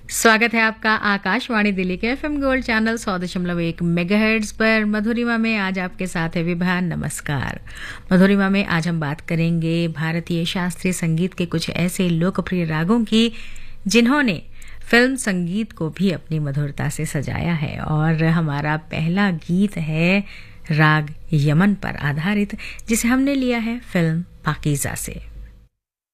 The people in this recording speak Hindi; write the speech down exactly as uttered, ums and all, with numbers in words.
स्वागत है आपका आकाशवाणी दिल्ली के एफएम गोल्ड चैनल सौ दशमलव एक मेगाहर्ट्ज पर। मधुरिमा में आज आपके साथ है विभा। नमस्कार। मधुरिमा में आज हम बात करेंगे भारतीय शास्त्रीय संगीत के कुछ ऐसे लोकप्रिय रागों की जिन्होंने फिल्म संगीत को भी अपनी मधुरता से सजाया है। और हमारा पहला गीत है राग यमन पर आधारित, जिसे हमने लिया है फिल्म पाकीज़ा से।